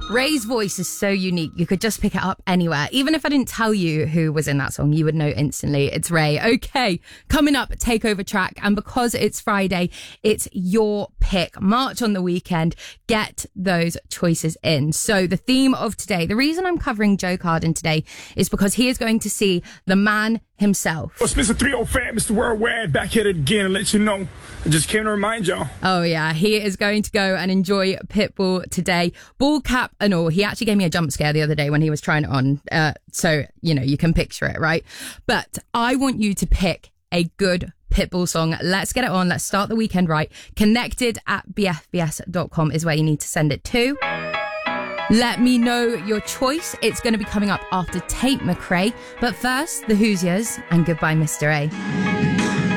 Ray's voice is so unique. You could just pick it up anywhere. Even if I didn't tell you who was in that song, you would know instantly. It's Ray. Okay, coming up, takeover track. And because it's Friday, it's your pick. March on the weekend. Get those choices in. So the theme of today, the reason I'm covering Joe Carden today is because he is going to see the man himself. Well, Mr. 305, Mr. Worldwide, back at it again and let you know. I just came to remind y'all. Oh yeah, he is going to go and enjoy Pitbull today. Ball cap and all. He actually gave me a jump scare the other day when he was trying it on. So, you know, you can picture it, right? But I want you to pick a good Pitbull song. Let's get it on. Let's start the weekend right. Connected@bfbs.com is where you need to send it to. Let me know your choice. It's going to be coming up after Tate McRae. But first, the Hoosiers and Goodbye, Mr. A.